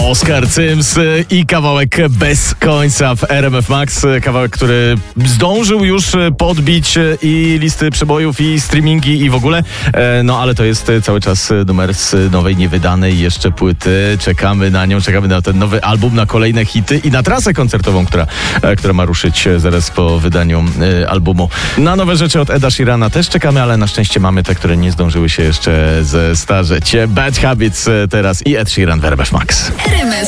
Oskar Cyms i kawałek Bez końca w RMF Max. Kawałek, który zdążył już podbić i listy przebojów, i streamingi, i w ogóle. No ale to jest cały czas numer z nowej, niewydanej jeszcze płyty. Czekamy na nią, czekamy na ten nowy album, na kolejne hity i na trasę koncertową, która ma ruszyć zaraz po wydaniu albumu. Na nowe rzeczy od Eda Sheerana też czekamy, ale na szczęście mamy te, które nie zdążyły się jeszcze zestarzeć. Bad Habits teraz i Ed Sheeran w RMF Max.